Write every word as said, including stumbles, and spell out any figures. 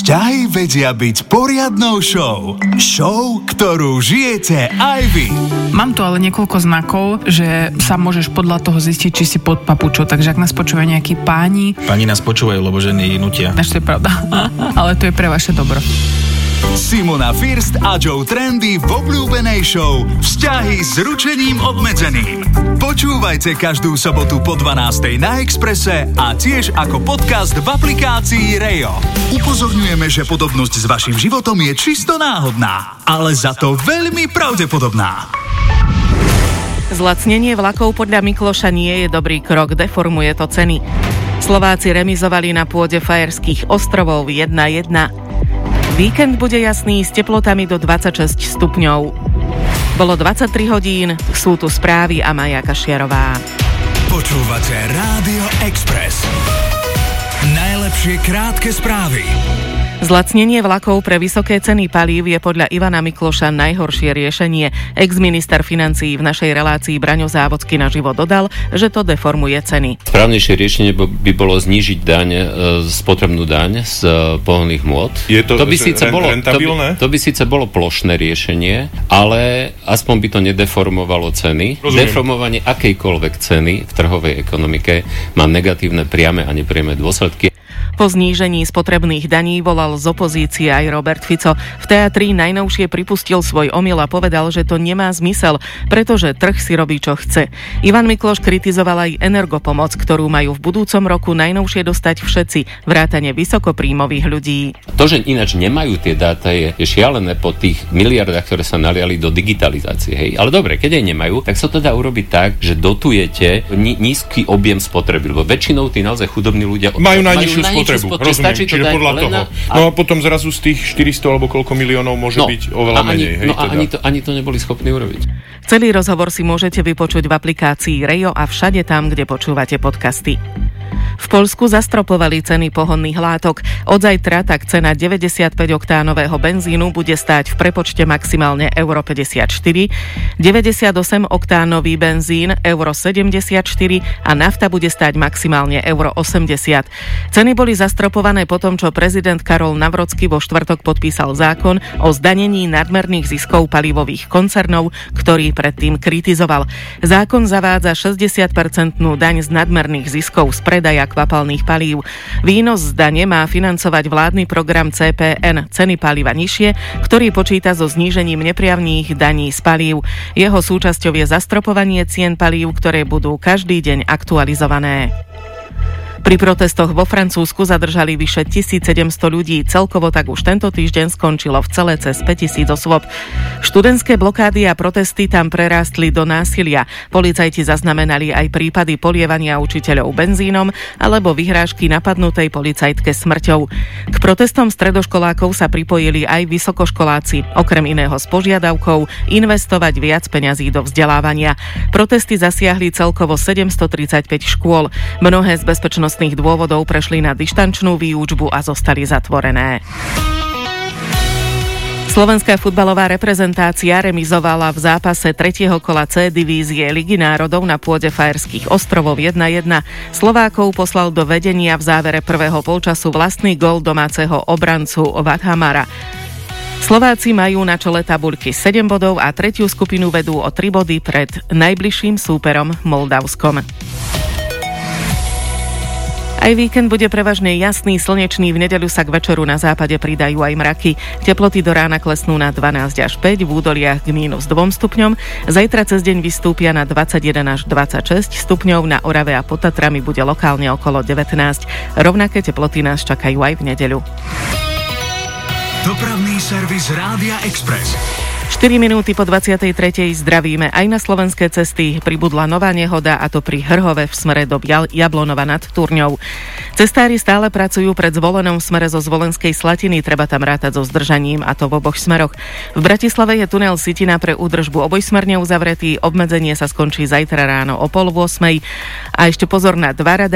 Vzťahy vedia byť poriadnou show. Show, ktorú žijete aj vy. Mám tu ale niekoľko znakov, že sa môžeš podľa toho zistiť, či si pod papučou. Takže ak nás počúvajú nejakí páni... Páni nás počúvajú, lebo ženy nutia. Až to je pravda. Ale to je pre vaše dobro. Simona First a Joe Trendy v obľúbenej show Vzťahy s ručením obmedzeným. Počúvajte každú sobotu po dvanástej na Expresse a tiež ako podcast v aplikácii Rejo. Upozorňujeme, že podobnosť s vašim životom je čisto náhodná, ale za to veľmi pravdepodobná. Zlacnenie vlakov podľa Mikloša nie je dobrý krok, deformuje to ceny. Slováci remizovali na pôde Fajerských ostrovov jedna jedna. Víkend bude jasný s teplotami do dvadsaťšesť stupňov. Bolo dvadsaťtri hodín, sú tu správy a Maja Kašiarová. Počúvate Rádio Express. Najlepšie krátke správy. Zlacnenie vlakov pre vysoké ceny palív je podľa Ivana Mikloša najhoršie riešenie. Ex-minister financií v našej relácii Braňo Závodský naživo dodal, že to deformuje ceny. Správnejšie riešenie by bolo znížiť daň, spotrebnú daň z pohonných môd. Je to, to by síce bolo, to by, to by síce bolo plošné riešenie, ale aspoň by to nedeformovalo ceny. Rozumiem. Deformovanie akejkoľvek ceny v trhovej ekonomike má negatívne priame a nepriame dôsledky. Po znížení spotrebných daní volal z opozície aj Robert Fico. V té á tri najnovšie pripustil svoj omyl a povedal, že to nemá zmysel, pretože trh si robí, čo chce. Ivan Mikloš kritizoval aj energopomoc, ktorú majú v budúcom roku najnovšie dostať všetci, vrátane vysokopríjmových ľudí. To, že ináč nemajú tie dáta, je, je šialené po tých miliardách, ktoré sa naliali do digitalizácie. Hej. Ale dobre, keď aj nemajú, tak sa to dá urobiť tak, že dotujete ní, nízky objem spotreby, lebo väčšinou tí naozaj chudobní ľudia majú najnižšiu spotrebu. Rozumiem, čiže podľa toho. Na... No a potom zrazu z tých štyristo alebo koľko miliónov môže no, byť oveľa ani, menej. Hej, no a teda. ani, to, ani to neboli schopní urobiť. Celý rozhovor si môžete vypočuť v aplikácii Rejo a všade tam, kde počúvate podcasty. V Poľsku zastropovali ceny pohonných látok. Od zajtra tak cena deväťdesiatpäť oktánového benzínu bude stáť v prepočte maximálne euro päťdesiatštyri, deväťdesiatosem oktánový benzín euro sedemdesiatštyri a nafta bude stáť maximálne euro osemdesiat. Ceny boli zastropované po tom, čo prezident Karol Nawrocki vo štvrtok podpísal zákon o zdanení nadmerných ziskov palivových koncernov, ktorý predtým kritizoval. Zákon zavádza šesťdesiat percentnú daň z nadmerných ziskov z predaja kvapalných palív. Výnos z dane má financovať vládny program cé pé en Ceny paliva nižšie, ktorý počíta so znížením nepriamnych daní z palív. Jeho súčasťou je zastropovanie cien palív, ktoré budú každý deň aktualizované. Pri protestoch vo Francúzsku zadržali vyše tisícsedemsto ľudí. Celkovo tak už tento týždeň skončilo v celé cez päťtisíc osôb. Študentské blokády a protesty tam prerástli do násilia. Policajti zaznamenali aj prípady polievania učiteľov benzínom alebo vyhrážky napadnutej policajtke smrťou. K protestom stredoškolákov sa pripojili aj vysokoškoláci, okrem iného s požiadavkou investovať viac peňazí do vzdelávania. Protesty zasiahli celkovo sedemstotridsaťpäť škôl. Mnohé z bezpečnostných dôvodov prešli na dištančnú výučbu a zostali zatvorené. Slovenská futbalová reprezentácia remizovala v zápase tretieho kola C divízie Ligy národov na pôde Fajerských ostrovov jedna jedna. Slovákov poslal do vedenia v závere prvého polčasu vlastný gól domáceho obrancu Vadhamara. Slováci majú na čele tabuľky sedem bodov a tretiu skupinu vedú o tri body pred najbližším súperom Moldavskom. Aj víkend bude prevažne jasný, slnečný, v nedeľu sa k večeru na západe pridajú aj mraky. Teploty do rána klesnú na dvanásť až päť, v údoliach k mínus dva stupňom. Zajtra cez deň vystúpia na dvadsaťjeden až dvadsaťšesť stupňov, na Orave a pod Tatrami bude lokálne okolo devätnásť. Rovnaké teploty nás čakajú aj v nedeľu. Dopravný servis Rádia Express. štyri minúty po dvadsiatej tretej zdravíme. Aj na slovenské cesty pribudla nová nehoda, a to pri Hrhove v smere do Jablonova nad Turňou. Cestári stále pracujú pred Zvolenom v smere zo Zvolenskej Slatiny, treba tam rátať so zdržaním, a to v oboch smeroch. V Bratislave je tunel Sitina pre údržbu obojsmerne uzavretý, obmedzenie sa skončí zajtra ráno o pol ôsmej. A ešte pozor na dva radary.